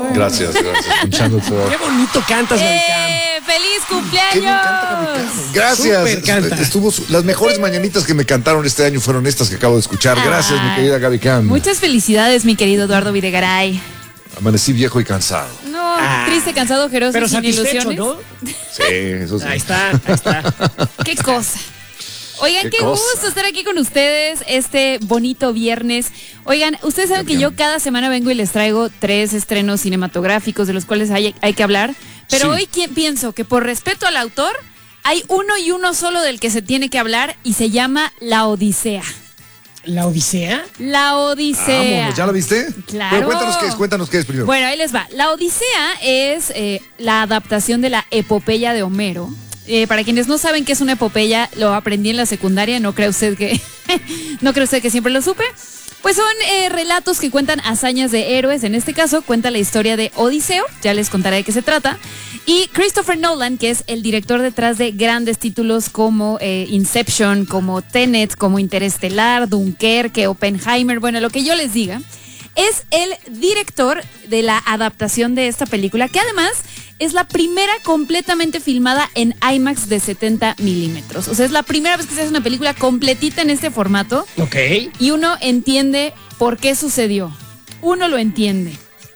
Gracias. Escuchando todo. Qué bonito cantas, Gavilán. ¡Feliz cumpleaños! Qué bien canta Gavilán. Gracias. Súper canta. Las mejores mañanitas que me cantaron este año fueron estas que acabo de escuchar. Gracias, mi querida Gaby Cam. Muchas felicidades, mi querido Eduardo Videgaray. Amanecí viejo y cansado. No, triste, cansado, ojeroso, Pero sin satisfecho, ilusiones. ¿no? Sí, eso sí. Ahí está. Qué cosa. Oigan, Qué qué cosa. gusto estar aquí con ustedes este bonito viernes. Oigan, ustedes saben que yo cada semana vengo y les traigo 3 estrenos cinematográficos de los cuales hay que hablar. Pero Sí. hoy pienso que por respeto al autor, hay uno y uno solo del que se tiene que hablar y se llama La Odisea. ¿La Odisea? La Odisea. Vámonos, ¿ya la viste? Claro. Pero cuéntanos qué es primero. Bueno, ahí les va. La Odisea es la adaptación de la epopeya de Homero. Para quienes no saben qué es una epopeya, lo aprendí en la secundaria, no cree usted que siempre lo supe. Pues son relatos que cuentan hazañas de héroes. En este caso cuenta la historia de Odiseo, ya les contaré de qué se trata. Y Christopher Nolan, que es el director detrás de grandes títulos como Inception, como Tenet, como Interestelar, Dunkerque, Oppenheimer, bueno, lo que yo les diga, es el director de la adaptación de esta película, que además es la primera completamente filmada en IMAX de 70 milímetros. O sea, es la primera vez que se hace una película completita en este formato. Ok. Y uno entiende por qué sucedió. Uno lo entiende.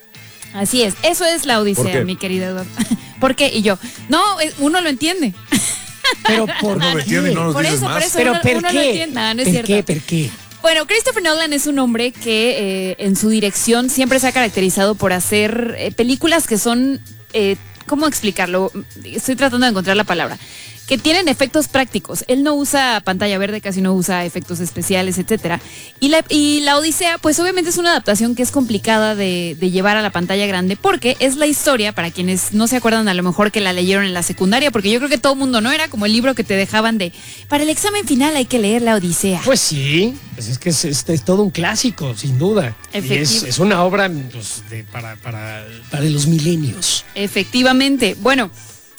Así es. Eso es la ¿Por Odisea, qué? mi querido Eduardo. ¿Por qué? Y yo, no, uno lo entiende. Pero por No lo entiende y no nos Por dices eso, más. por eso. Pero uno ¿por lo qué? entiende. No, no es ¿Por cierto. qué? ¿Por qué? Bueno, Christopher Nolan es un hombre que en su dirección siempre se ha caracterizado por hacer películas que son, ¿cómo explicarlo? Estoy tratando de encontrar la palabra. Que tienen efectos prácticos. Él no usa pantalla verde, casi no usa efectos especiales, etcétera. Y la Odisea, pues obviamente es una adaptación que es complicada de llevar a la pantalla grande, porque es la historia, para quienes no se acuerdan a lo mejor que la leyeron en la secundaria, porque yo creo que todo el mundo no era como el libro que te dejaban de, para el examen final hay que leer la Odisea. Pues sí, pues es que es todo un clásico, sin duda. Y Efectivo. es una obra pues, para los milenios. Efectivamente. Bueno,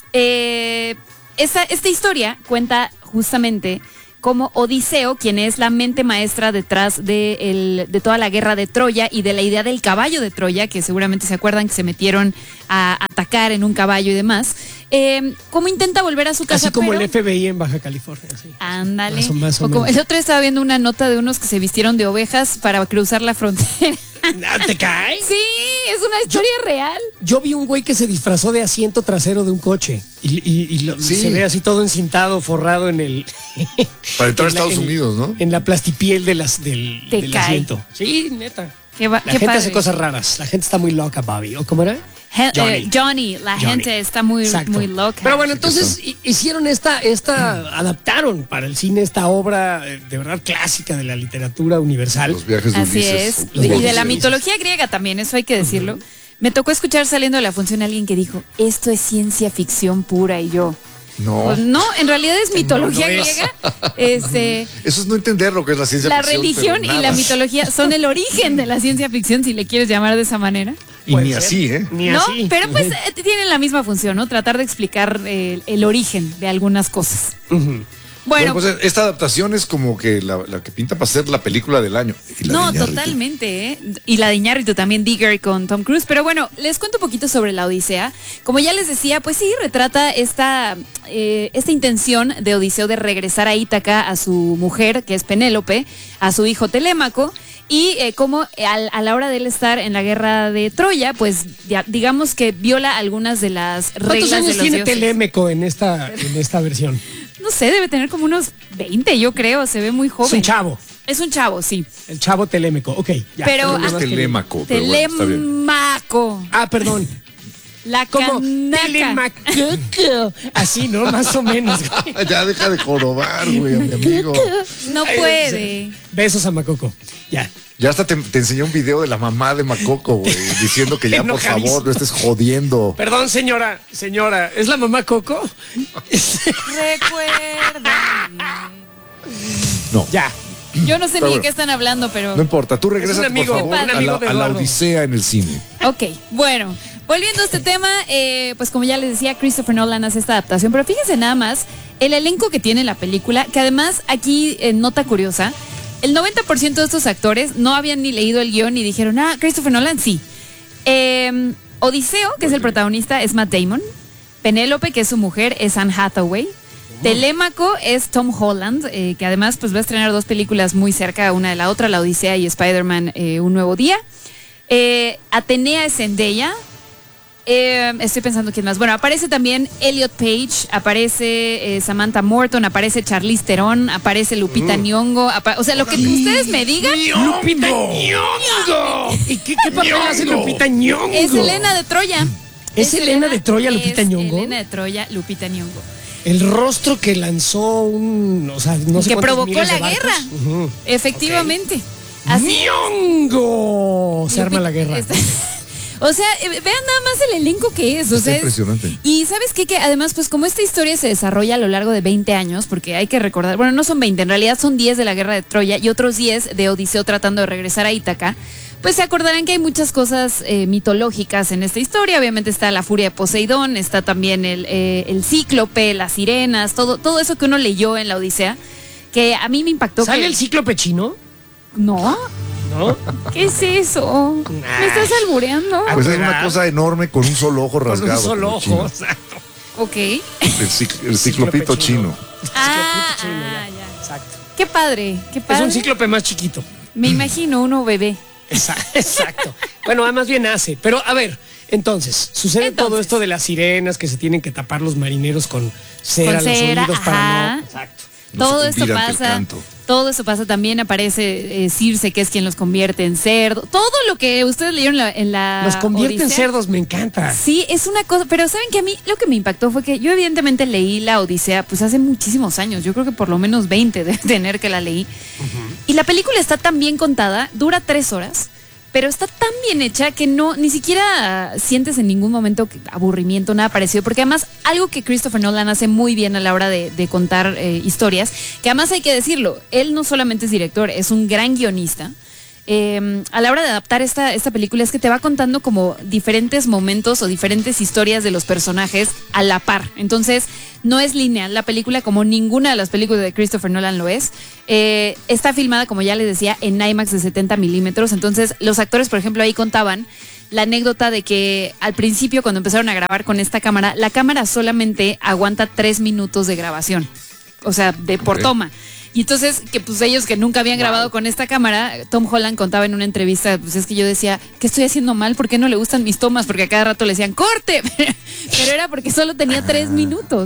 esta historia cuenta justamente cómo Odiseo, quien es la mente maestra detrás de toda la guerra de Troya y de la idea del caballo de Troya, que seguramente se acuerdan que se metieron a atacar en un caballo y demás, cómo intenta volver a su casa. Así como pero, el FBI en Baja California. Sí. ándale. Más o O como- menos. el otro día estaba viendo una nota de unos que se vistieron de ovejas para cruzar la frontera. ¿Te cae? Sí, es una historia real. Yo vi un güey que se disfrazó de asiento trasero de un coche Sí. se ve así todo encintado, forrado en el... Para entrar a en la- Estados en- Unidos, ¿no? En la plastipiel del Te cae. asiento. Sí, neta. Qué La gente padre. hace cosas raras. La gente está muy loca, Bobby. ¿O cómo era? Johnny, la Johnny. gente está muy Exacto. loca. Pero bueno, entonces hicieron adaptaron para el cine esta obra de verdad clásica de la literatura universal. Los viajes de Así Ulises. es. Los Y de viajes la de mitología griega también, eso hay que decirlo. Me tocó escuchar saliendo de la función a alguien que dijo, esto es ciencia ficción pura, y yo. No. Pues no, en realidad es mitología no es. griega. Eso es no entender lo que es la ciencia La ficción. religión pero y la nada. mitología son el origen de la ciencia ficción, si le quieres llamar de esa manera. Y Puede ni ser. así, ¿eh? Ni ¿No? así. Pero pues tienen la misma función, ¿no? Tratar de explicar el origen de algunas cosas. Ujú. Bueno, Pues esta adaptación es como que la que pinta para ser la película del año. Y la no, de Iñárritu. totalmente, ¿eh? Y la de Iñárritu también, Digger con Tom Cruise. Pero bueno, les cuento un poquito sobre la Odisea. Como ya les decía, pues sí, retrata esta intención de Odiseo de regresar a Ítaca a su mujer, que es Penélope, a su hijo Telémaco. Y cómo a la hora de él estar en la guerra de Troya, pues ya, digamos que viola algunas de las reglas ¿Cuántos de años los tiene dioses. Telémaco en esta versión? No sé, debe tener como unos 20, yo creo, se ve muy Es joven. un chavo. Es un chavo, sí. El chavo Telémaco. Ok, ya. Pero- No es Telémaco, pero bueno, está bien. Telemaco. Ah, perdón. La Como canaca. Telemaco. Así, ¿no? Más o menos. Ya deja de jorobar, güey, a mi amigo. No puede. Besos a Macoco. Ya. Ya hasta te enseñó un video de la mamá de Macoco, güey, diciendo que ya, por Enojadísimo. favor, no estés jodiendo. Perdón, señora. Señora, ¿es la mamá Coco? Recuerda. No, Ya. Yo no sé Pero ni de bueno. qué están hablando, pero. no importa. Tú regresas, un amigo, por favor, un amigo de a la Eduardo. Odisea en el cine. Ok, bueno, volviendo a este tema, pues como ya les decía, Christopher Nolan hace esta adaptación, pero fíjense nada más el elenco que tiene la película, que además aquí, nota curiosa, el 90% de estos actores no habían ni leído el guión y dijeron, Christopher Nolan, sí. Odiseo, que es el protagonista, es Matt Damon. Penélope, que es su mujer, es Anne Hathaway. Telémaco es Tom Holland, que además pues va a estrenar 2 películas muy cerca una de la otra, La Odisea y Spider-Man Un Nuevo Día. Atenea es Zendaya. Estoy pensando quién más. Bueno, aparece también Elliot Page, aparece Samantha Morton, aparece Charlize Theron, aparece Lupita Nyong'o, o sea, lo que ustedes me digan. ¡Lupita Nyong'o! ¿Y qué papel hace Lupita Nyong'o? Es Helena de Troya. ¿Es Helena de Troya, Lupita Nyong'o? Helena de Troya, Lupita Nyong'o. El rostro que lanzó o sea, no sé que cuántos provocó miles de la barcos. guerra. Efectivamente. Así ¡Nyong'o! Se arma la guerra. O sea, vean nada más el elenco que es. O sea, impresionante. Y ¿sabes qué? Que además, pues como esta historia se desarrolla a lo largo de 20 años, porque hay que recordar, bueno, no son 20, en realidad son 10 de la guerra de Troya y otros 10 de Odiseo tratando de regresar a Ítaca, pues se acordarán que hay muchas cosas mitológicas en esta historia. Obviamente está la furia de Poseidón, está también el cíclope, las sirenas, todo eso que uno leyó en la Odisea, que a mí me impactó. ¿Sale el cíclope chino? No. ¿No? ¿Qué es eso? ¿Me estás albureando? Pues es una cosa enorme con un solo ojo rasgado. Con un solo como ojo, chino. exacto. Ok. El ciclopito chino. Ah, chino, ya. Exacto. Qué padre, qué Es padre. un cíclope más chiquito. Me imagino uno bebé. Exacto. Bueno, más bien hace. Pero a ver, entonces, sucede todo esto de las sirenas que se tienen que tapar los marineros con cera, Con cera, los oídos para ajá. no. Exacto. Todo se esto convida ante el pasa. canto. Todo eso pasa. También aparece Circe, que es quien los convierte en cerdo. Todo lo que ustedes leyeron en la Los convierte en Odisea. cerdos, me encanta. Sí, es una cosa, pero saben que a mí lo que me impactó fue que yo evidentemente leí la Odisea pues hace muchísimos años, yo creo que por lo menos 20 de tener que la leí. Y la película está tan bien contada, dura 3 horas, pero está tan bien hecha que ni siquiera sientes en ningún momento aburrimiento, nada parecido, porque además algo que Christopher Nolan hace muy bien a la hora de contar historias, que además hay que decirlo, él no solamente es director, es un gran guionista. A la hora de adaptar esta película es que te va contando como diferentes momentos o diferentes historias de los personajes a la par. Entonces, no es lineal la película como ninguna de las películas de Christopher Nolan lo es. Está filmada, como ya les decía, en IMAX de 70 milímetros. Entonces, los actores, por ejemplo, ahí contaban la anécdota de que al principio, cuando empezaron a grabar con esta cámara, la cámara solamente aguanta 3 minutos de grabación. O sea, por toma. Y entonces, que pues ellos que nunca habían grabado con esta cámara, Tom Holland contaba en una entrevista, pues es que yo decía, ¿qué estoy haciendo mal? ¿Por qué no le gustan mis tomas? Porque a cada rato le decían, ¡corte! Pero era porque solo tenía 3 minutos.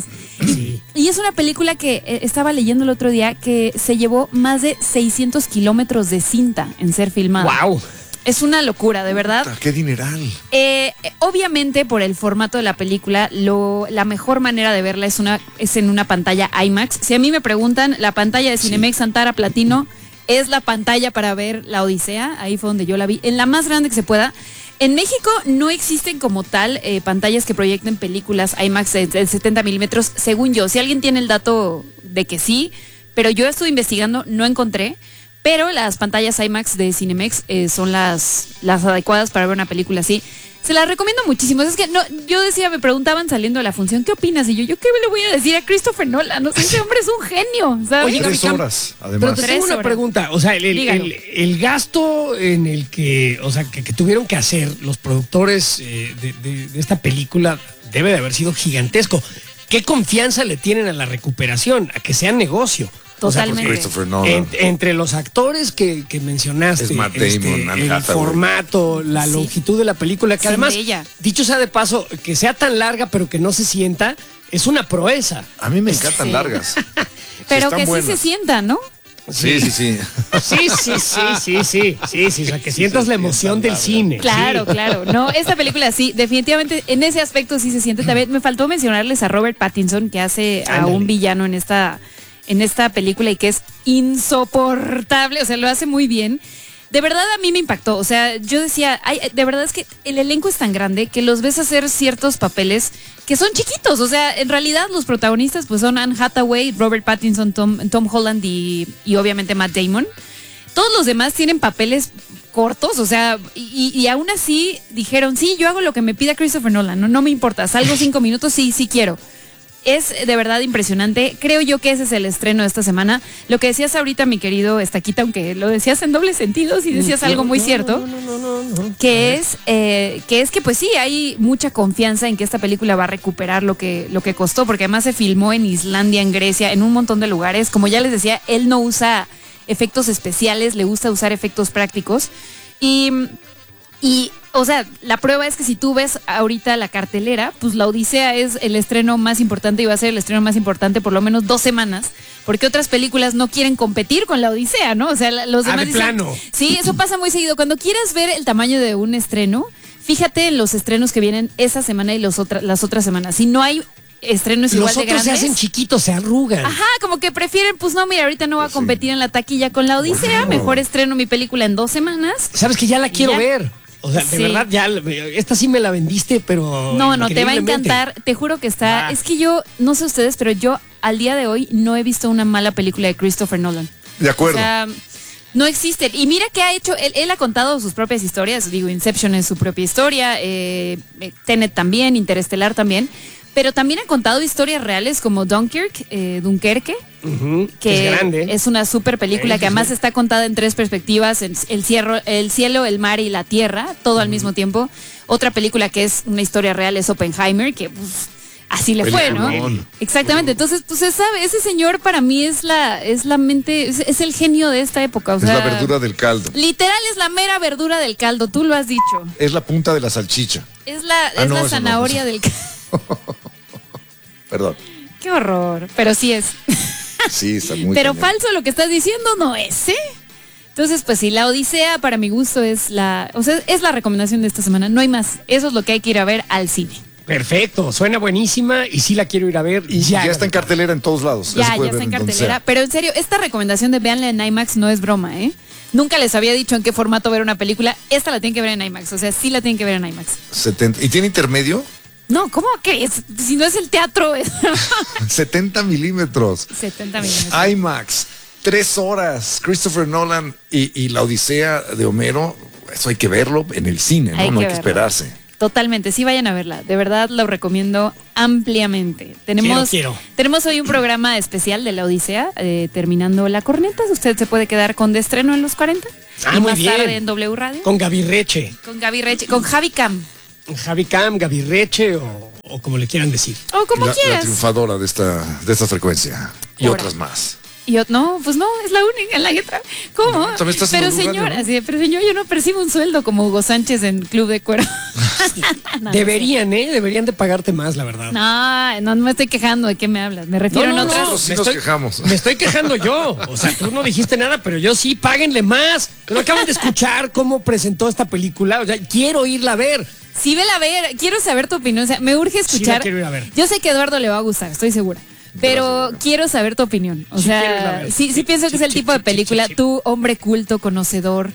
Y es una película que estaba leyendo el otro día que se llevó más de 600 kilómetros de cinta en ser filmada. ¡Wow! Es una locura, de verdad. ¡Qué dineral! Obviamente, por el formato de la película, la mejor manera de verla es en una pantalla IMAX. Si a mí me preguntan, la pantalla de Cinemex Antara Platino es la pantalla para ver la Odisea. Ahí fue donde yo la vi, en la más grande que se pueda. En México no existen como tal pantallas que proyecten películas IMAX de 70 milímetros, según yo. Si alguien tiene el dato de que sí, pero yo estuve investigando, no encontré. Pero las pantallas IMAX de Cinemex son las adecuadas para ver una película así. Se las recomiendo muchísimo. Es que yo decía, me preguntaban saliendo de la función, ¿qué opinas? Y yo ¿qué le voy a decir a Christopher Nolan? No sé, ese hombre es un genio, ¿sabes? Oye, 3 Gaby, horas, Pero además. te 3 tengo una horas. pregunta. O sea, Dígalo. el gasto en el que, o sea, que tuvieron que hacer los productores de esta película debe de haber sido gigantesco. ¿Qué confianza le tienen a la recuperación? A que sea negocio. Totalmente. O sea, Christopher Nolan. entre los actores que mencionaste, Es Matt Damon, Anne el Hathaway. formato, la Sí. longitud de la película, que Sí, además, bella. dicho sea de paso, que sea tan larga pero que no se sienta, es una proeza. A mí me encantan Sí. largas. Pero Están que buenas. sí se sienta, ¿no? Sí. Sí, o sea, que sientas la emoción del cine. Claro, Sí. claro. No, esta película sí, definitivamente en ese aspecto sí se siente. También me faltó mencionarles a Robert Pattinson, que hace a Ándale. un villano en esta película y que es insoportable, o sea, lo hace muy bien. De verdad a mí me impactó, o sea, yo decía, de verdad es que el elenco es tan grande que los ves hacer ciertos papeles que son chiquitos, o sea, en realidad los protagonistas pues son Anne Hathaway, Robert Pattinson, Tom Holland y obviamente Matt Damon. Todos los demás tienen papeles cortos, o sea, y aún así dijeron, sí, yo hago lo que me pida Christopher Nolan, no me importa, salgo 5 minutos, sí quiero. es de verdad impresionante. Creo yo que ese es el estreno de esta semana. Lo que decías ahorita, mi querido Estaquita, aunque lo decías en doble sentido, si decías algo muy cierto, que es que pues sí, hay mucha confianza en que esta película va a recuperar lo que costó, porque además se filmó en Islandia, en Grecia, en un montón de lugares. Como ya les decía, él no usa efectos especiales, le gusta usar efectos prácticos. Y, o sea, la prueba es que si tú ves ahorita la cartelera, pues La Odisea es el estreno más importante y va a ser el estreno más importante por lo menos 2 semanas, porque otras películas no quieren competir con La Odisea, ¿no? O sea, los demás de dicen, plano. Sí, eso pasa muy seguido. Cuando quieras ver el tamaño de un estreno, fíjate en los estrenos que vienen esa semana y las otras semanas. Si no hay estrenos igual de grandes, se hacen chiquitos, se arrugan. Ajá, como que prefieren, pues no, mira, ahorita no voy a competir en la taquilla con La Odisea, mejor estreno mi película en 2 semanas. Sabes que ya la quiero ver. O sea, de Sí. verdad, ya, esta sí me la vendiste, pero No, te va a increíblemente. encantar. Te juro que está. Va. Es que yo, no sé ustedes, pero yo al día de hoy no he visto una mala película de Christopher Nolan. De acuerdo. O sea, no existen. Y mira que ha hecho, él ha contado sus propias historias. Digo, Inception es su propia historia, Tenet también, Interestelar también. Pero también ha contado historias reales como Dunkerque, Ujú, que es grande. es una super película que además está contada en 3 perspectivas, el cielo, el mar y la tierra, todo al mismo tiempo. Otra película que es una historia real es Oppenheimer, que pues, así le fue, ¿no? Peliculón. Exactamente. Entonces, pues se sabe, ese señor para mí es la mente, es el genio de esta época. O Es sea, la verdura del caldo. literal es la mera verdura del caldo, tú lo has dicho. Es la punta de la salchicha. Es la no, eso no, zanahoria eso. del caldo. Perdón. Qué horror, pero sí es. Sí, está muy Pero cañón. falso lo que estás diciendo no es, ¿eh? Entonces, pues sí, La Odisea para mi gusto es la recomendación de esta semana, no hay más. Eso es lo que hay que ir a ver al cine. Perfecto, suena buenísima y sí la quiero ir a ver. Y ya está en cartelera en todos lados. se Ya puede está ver en donde cartelera. sea. Pero en serio, esta recomendación de véanla en IMAX no es broma, ¿eh? Nunca les había dicho en qué formato ver una película. Esta la tienen que ver en IMAX. O sea, sí la tienen que ver en IMAX. 70. ¿Y tiene intermedio? No, ¿cómo crees? Si no es el teatro, es 70 milímetros. 70 minutos. IMAX. 3 horas. Christopher Nolan y La Odisea de Homero. Eso hay que verlo en el cine, ¿no? Hay No que hay que verlo. esperarse. Totalmente, sí vayan a verla. De verdad lo recomiendo ampliamente. Quiero. Tenemos hoy un programa especial de La Odisea, terminando la corneta. Usted se puede quedar con de estreno en los 40. Ah, y muy más bien. tarde en W Radio. Con Gaby Reche. Con Gaby Reche, con Javi Cam. Javi Cam, Gaby Reche o como le quieran decir. O como La quieras. triunfadora de esta frecuencia. Y Ahora. otras más. Y yo, no, pues no, es la única en la letra. ¿Cómo? No, también estás en Pero W Radio, señor, ¿no? así de, pero señor, yo no percibo un sueldo como Hugo Sánchez en Club de Cuero. No, Deberían, Deberían de pagarte más, la verdad. no me estoy quejando. ¿De qué me hablas? Me refiero en otras. no. Sí nos quejamos. Me estoy quejando yo. O sea, tú no dijiste nada, pero yo sí, páguenle más. Pero acaban de escuchar cómo presentó esta película. O sea, quiero irla a ver. Sí, vela a ver. Quiero saber tu opinión. O sea, me urge Sí, escuchar. la quiero ir a ver. Yo sé que a Eduardo le va a gustar, estoy segura. Pero quiero saber tu opinión. O Sí, quiero irla a sea, ver. sí pienso que es el tipo de película. Tú, hombre culto, conocedor,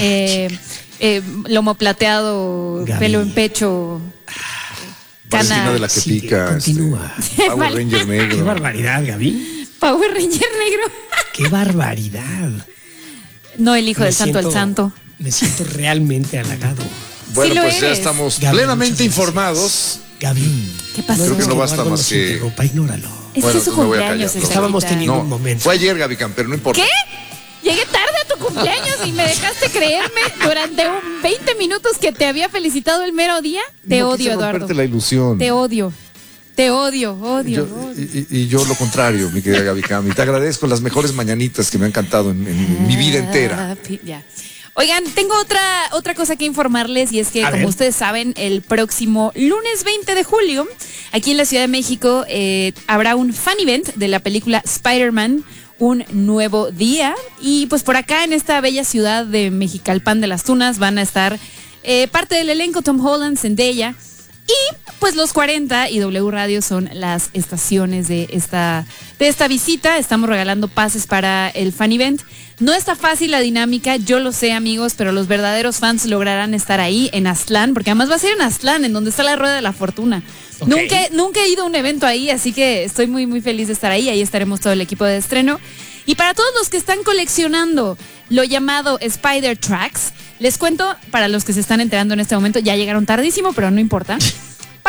lomo plateado, Gaby. pelo en pecho, Parecina de la que Sigue, pica. continúa. Power Vale. Ranger Qué negro. barbaridad, Gaby. Power Ranger negro. Qué barbaridad. No el hijo del santo, el santo. Me siento realmente halagado. Bueno, Sí lo pues ya eres. estamos Gaby, plenamente muchas gracias. informados. Gaby. ¿Qué pasó? Creo que no es basta Eduardo más nos que- interrumpa, ignóralo. Es Bueno, que es su entonces me voy a cumpleaños. callar. Estelita. Estábamos teniendo No, un momento. fue ayer, Gaby Cam, pero no importa. ¿Qué? Llegué tarde a tu cumpleaños y me dejaste creerme durante 20 minutos que te había felicitado el mero día. Te No odio, quise Eduardo. romperte la ilusión. Te odio. Te odio, odio. Yo- y yo lo contrario, mi querida Gaby Cam. Y te agradezco las mejores mañanitas que me han cantado en mi vida entera. Ya. Oigan, tengo otra cosa que informarles y es que, A como ver. ustedes saben, el próximo lunes 20 de julio, aquí en la Ciudad de México, habrá un fan event de la película Spider-Man, Un Nuevo Día. Y pues por acá, en esta bella ciudad de Mexicalpan de las Tunas, van a estar parte del elenco: Tom Holland, Zendaya. Y pues los 40 y W Radio son las estaciones de esta visita. Estamos regalando pases para el fan event. No está fácil la dinámica, yo lo sé, amigos, pero los verdaderos fans lograrán estar ahí en Aztlán, porque además va a ser en Aztlán, en donde está la Rueda de la Fortuna. Ok. Nunca he ido a un evento ahí, así que estoy muy, muy feliz de estar ahí. Ahí estaremos todo el equipo de estreno. Y para todos los que están coleccionando lo llamado Spider Tracks, les cuento, para los que se están enterando en este momento, ya llegaron tardísimo, pero no importa.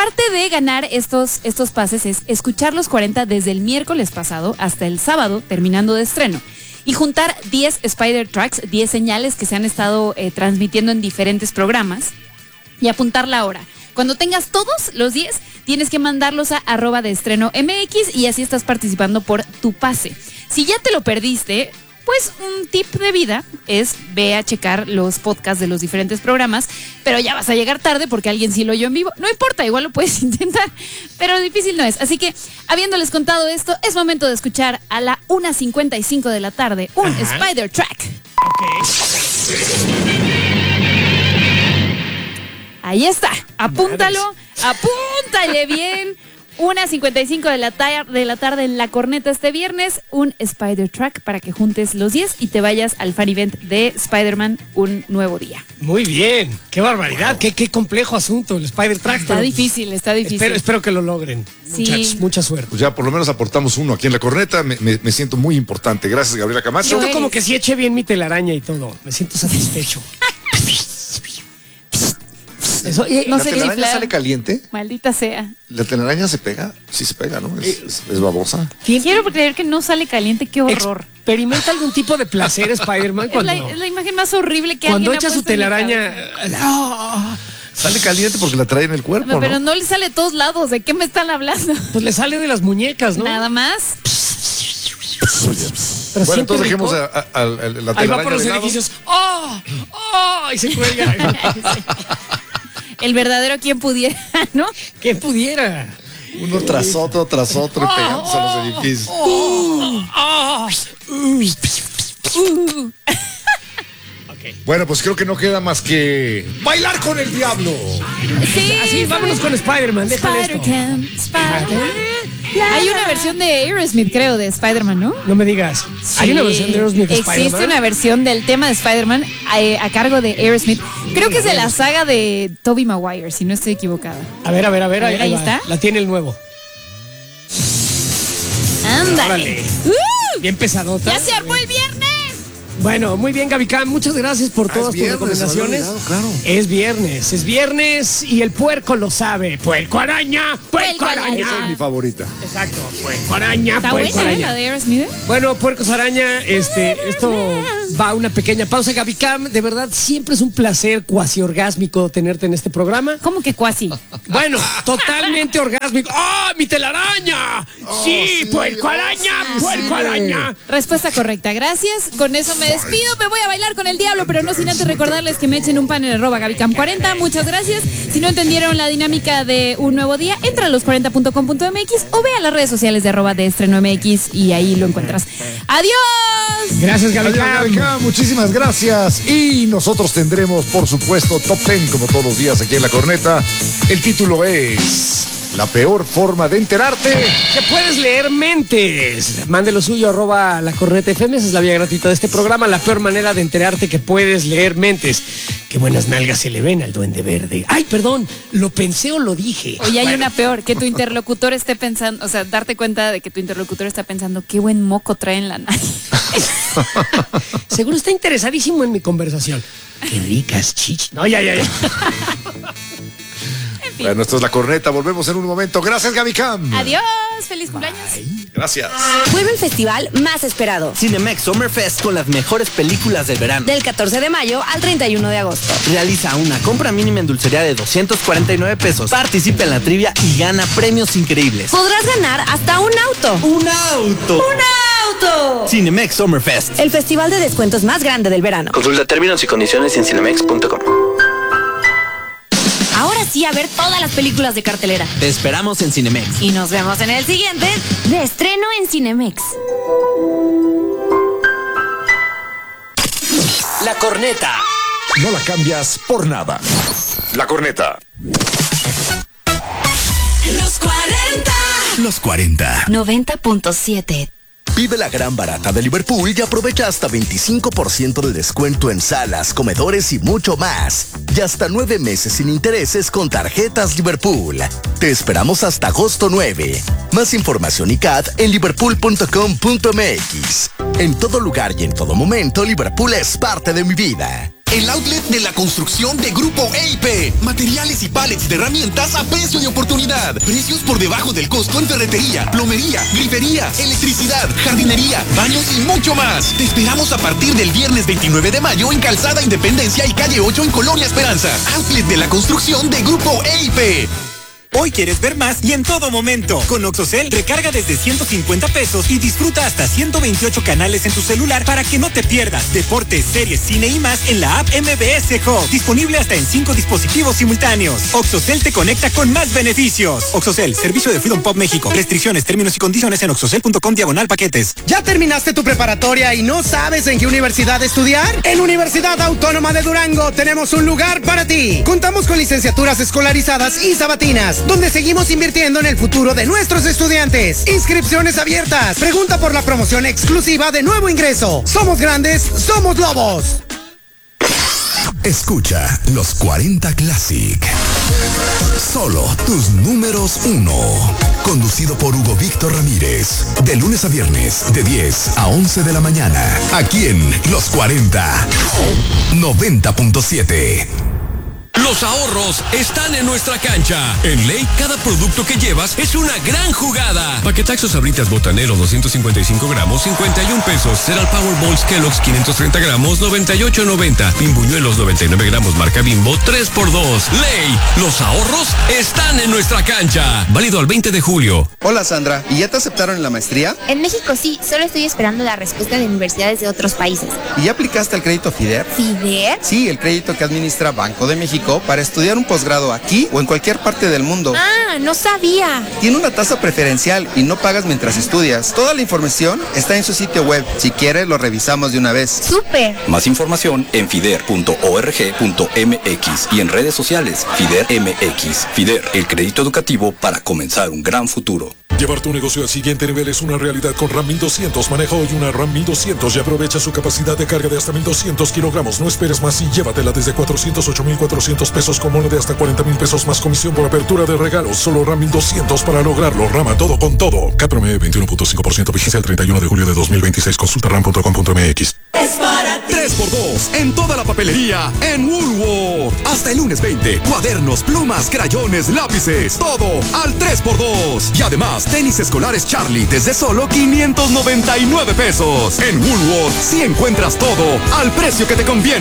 parte de ganar estos pases es escuchar los 40 desde el miércoles pasado hasta el sábado, terminando de estreno. Y juntar 10 Spider Tracks, 10 señales que se han estado transmitiendo en diferentes programas. Y apuntar la hora. Cuando tengas todos los 10, tienes que mandarlos a @deestreno.mx y así estás participando por tu pase. Si ya te lo perdiste, pues un tip de vida es ve a checar los podcasts de los diferentes programas, pero ya vas a llegar tarde porque alguien sí lo oyó en vivo. No importa, igual lo puedes intentar, pero difícil no es. Así que, habiéndoles contado esto, es momento de escuchar a la 1:55 de la tarde un Spider Track. Ahí está, apúntalo, apúntale bien. 1:55 de la tarde en La Corneta este viernes, un Spider Track para que juntes los 10 y te vayas al fan event de Spider-Man Un Nuevo Día. Muy bien, qué barbaridad, qué complejo asunto el Spider Track. Está difícil. Espero que lo logren. Sí. Muchachos, mucha suerte. Pues ya por lo menos aportamos uno aquí en La Corneta, me siento muy importante. Gracias, Gabriela Camacho. Siento como que sí eché bien mi telaraña y todo, me siento satisfecho. Eso, No ¿La sé telaraña chiflar. sale caliente? Maldita sea. ¿La telaraña se pega? Sí se pega, ¿no? Es babosa. Quiero creer que no sale caliente, qué horror. ¿Experimenta algún tipo de placer Spider-Man Es cuando, la imagen más horrible que cuando alguien ha echa su puesto en mi telaraña? cabeza. Sale caliente porque la trae en el cuerpo, No, pero ¿no? no le sale de todos lados. ¿De qué me están hablando? Pues le sale de las muñecas, ¿no? Nada más. Pero Bueno, siempre entonces rico. dejemos la Ahí va telaraña por los de lado. edificios. ¡Oh! ¡Oh! Y se cuelga. El verdadero quien pudiera, ¿no? ¿Quién pudiera? Uno tras otro, y pegándose a los edificios. Bueno, pues creo que no queda más que bailar con el diablo. Sí, Así, vámonos con Spider-Man. Déjale esto. Spider-Man, Spider-Man. Hay una versión de Aerosmith, creo, de Spider-Man, ¿no? No me digas. Hay una versión de Aerosmith de Existe Spider-Man. una versión del tema de Spider-Man a cargo de Aerosmith. Creo que es de la saga de Tobey Maguire, si no estoy equivocada. A ver, ahí va. está. La tiene el nuevo. Ándale. Órale. Bien pesadota. ¡Ya se armó el viernes! Bueno, muy bien, Gaby Cam, muchas gracias por todas tus viernes, recomendaciones. se me había olvidado, claro. Es viernes y el puerco lo sabe. ¡Puerco araña! ¡Puerco araña! Esa es mi favorita. Exacto, puerco araña, Está puerco buena, araña. la de Aerosmith. Bueno, puercos araña, esto va a una pequeña pausa. Gaby Cam, de verdad, siempre es un placer cuasi orgásmico tenerte en este programa. ¿Cómo que cuasi? Bueno, totalmente orgásmico. ¡Ah, mi telaraña! Sí, sí, puerco araña, puerco araña. Respuesta correcta, gracias. Con eso me despido, me voy a bailar con el diablo, pero no sin antes recordarles que me echen un pan en @GabyCam40. Muchas gracias. Si no entendieron la dinámica de Un Nuevo Día, entra a los40.com.mx o ve a las redes sociales de @deestreno.mx y ahí lo encuentras. ¡Adiós! Gracias, Gaby Adiós, Cam. Gaby Cam, muchísimas gracias. Y nosotros tendremos, por supuesto, Top 10 como todos los días aquí en La Corneta. El título es La peor forma de enterarte. Que puedes leer mentes. Mande lo suyo @La Corneta FM. Esa es la vía gratuita de este programa. La peor manera de enterarte que puedes leer mentes. Qué buenas nalgas se le ven al duende verde. Ay, perdón, ¿lo pensé o lo dije? Oye, hay Bueno, una peor, que tu interlocutor esté pensando, o sea, darte cuenta de que tu interlocutor está pensando, qué buen moco trae en la nariz. seguro está interesadísimo en mi conversación. Qué ricas chichis. No, ya. Bueno, esto es La Corneta. Volvemos en un momento. Gracias, Gaby Cam. Adiós, feliz cumpleaños. Gracias. Vuelve el festival más esperado. Cinemex Summer Fest con las mejores películas del verano. Del 14 de mayo al 31 de agosto. Realiza una compra mínima en dulcería de 249 pesos. Participa en la trivia y gana premios increíbles. Podrás ganar hasta un auto. ¡Un auto! ¡Un auto! Cinemex Summer Fest. El festival de descuentos más grande del verano. Consulta términos y condiciones en cinemex.com. Ahora sí, a ver todas las películas de cartelera. Te esperamos en Cinemex. Y nos vemos en el siguiente de estreno en Cinemex. La Corneta. No la cambias por nada. La Corneta. Los 40. Los 40. 90.7. Vive la gran barata de Liverpool y aprovecha hasta 25% de descuento en salas, comedores y mucho más. Y hasta 9 meses sin intereses con tarjetas Liverpool. Te esperamos hasta agosto 9. Más información y CAD en liverpool.com.mx. En todo lugar y en todo momento, Liverpool es parte de mi vida. el outlet de la construcción de Grupo EIP. Materiales y pallets de herramientas a precio de oportunidad. Precios por debajo del costo en ferretería, plomería, grifería, electricidad, jardinería, baños y mucho más. Te esperamos a partir del viernes 29 de mayo en Calzada Independencia y Calle 8 en Colonia Esperanza. Outlet de la construcción de Grupo EIP. Hoy quieres ver más y en todo momento. Con Oxocel, recarga desde 150 pesos y disfruta hasta 128 canales en tu celular para que no te pierdas deportes, series, cine y más en la app MBS Hub. Disponible hasta en 5 dispositivos simultáneos. Oxocel te conecta con más beneficios. Oxocel, servicio de Freedom Pop México. Restricciones, términos y condiciones en oxocel.com/paquetes. ¿Ya terminaste tu preparatoria y no sabes en qué universidad estudiar? En Universidad Autónoma de Durango tenemos un lugar para ti. Contamos con licenciaturas escolarizadas y sabatinas, donde seguimos invirtiendo en el futuro de nuestros estudiantes. Inscripciones abiertas. Pregunta por la promoción exclusiva de nuevo ingreso. Somos grandes, somos lobos. Escucha los 40 Classic. Solo tus números 1. Conducido por Hugo Víctor Ramírez. De lunes a viernes, de 10 a 11 de la mañana. Aquí en Los 40. 90.7. Los ahorros están en nuestra cancha. En Ley, cada producto que llevas es una gran jugada. Paquetaxos Sabritas Botanero 255 gramos, 51 pesos. Cereal Powerballs Kellogg's 530 gramos, 98.90. Pimbuñuelos 99 gramos marca Bimbo, 3x2. Ley, los ahorros están en nuestra cancha. Válido al 20 de julio. Hola Sandra, ¿y ya te aceptaron en la maestría? En México sí, solo estoy esperando la respuesta de universidades de otros países. ¿Y ya aplicaste el crédito FIDER? ¿FIDER? Sí, el crédito que administra Banco de México para estudiar un posgrado aquí o en cualquier parte del mundo. Ah, no sabía. Tiene una tasa preferencial y no pagas mientras estudias. Toda la información está en su sitio web. Si quieres, lo revisamos de una vez. ¡Súper! Más información en fider.org.mx y en redes sociales FIDER MX. FIDER, el crédito educativo para comenzar un gran futuro. Llevar tu negocio al siguiente nivel es una realidad con RAM 1200. Maneja hoy una RAM 1200 y aprovecha su capacidad de carga de hasta 1200 kilogramos. No esperes más y llévatela desde 408,400 pesos con bono de hasta 40,000 pesos más comisión por apertura de regalos. Solo RAM 1200 para lograrlo. Rama todo con todo. CAPROME 21.5%, vigencia el 31 de julio de 2026. Consulta ram.com.mx. Es para ti. 3x2 en toda la papelería en Woolworth. Hasta el lunes 20. Cuadernos, plumas, crayones, lápices. Todo al 3x2. Y además, tenis escolares Charlie desde solo 599 pesos. En Woolworth sí encuentras todo al precio que te conviene.